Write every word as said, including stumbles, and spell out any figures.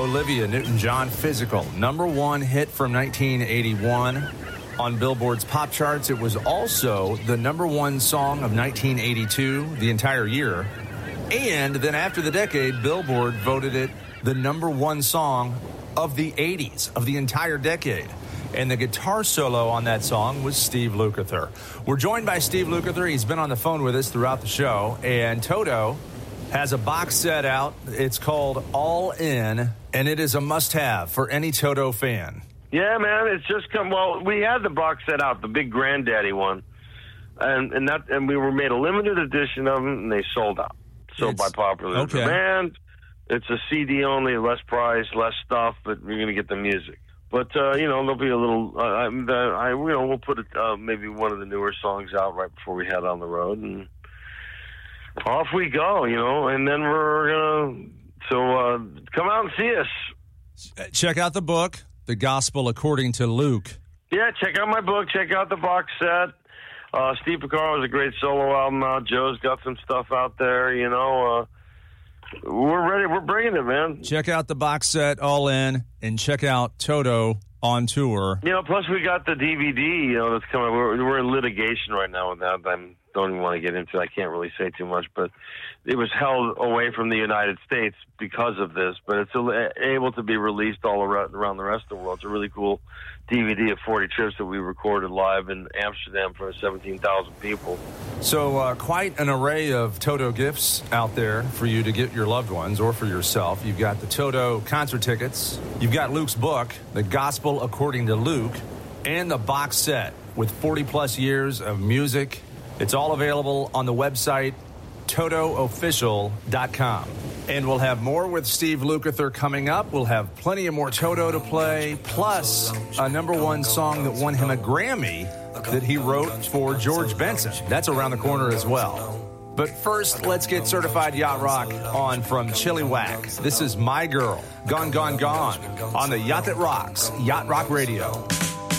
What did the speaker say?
Olivia Newton-John, Physical, number one hit from nineteen eighty-one. On Billboard's pop charts, it was also the number one song of nineteen eighty-two, the entire year. And then after the decade, Billboard voted it the number one song of the eighties, of the entire decade. And the guitar solo on that song was Steve Lukather. We're joined by Steve Lukather. He's been on the phone with us throughout the show. And Toto has a box set out. It's called All In, and it is a must-have for any Toto fan. Yeah, man, it's just come. Well, we had the box set out, the big granddaddy one, and and that and we were made a limited edition of them, and they sold out. Sold It's- by popular okay. demand. It's a C D only, less price, less stuff, but you're gonna get the music. But uh, you know, there'll be a little. Uh, I, I, you know, we'll put it, uh, maybe one of the newer songs out right before we head on the road, and off we go. You know, and then we're gonna. So uh, come out and see us. Check out the book, The Gospel According to Luke. Yeah, check out my book. Check out the box set. Uh, Steve Porcaro has a great solo album out. Joe's got some stuff out there. You know, uh, we're ready. We're bringing it, man. Check out the box set, All In, and check out Toto on tour. You know, plus we got the D V D. You know, that's coming. We're, we're in litigation right now with that. I don't even want to get into it. I can't really say too much, but it was held away from the United States because of this. But it's able to be released all around the rest of the world. It's a really cool D V D of forty trips that we recorded live in Amsterdam for seventeen thousand people. So uh, quite an array of Toto gifts out there for you to get your loved ones or for yourself. You've got the Toto concert tickets. You've got Luke's book, The Gospel According to Luke, and the box set with forty plus years of music. It's all available on the website, toto official dot com. And we'll have more with Steve Lukather coming up. We'll have plenty of more Toto to play, plus a number one song that won him a Grammy that he wrote for George Benson. That's around the corner as well. But first, let's get Certified Yacht Rock on from Chilliwack. This is My Girl, Gone, Gone, Gone, on the Yacht That Rocks, Yacht Rock Radio.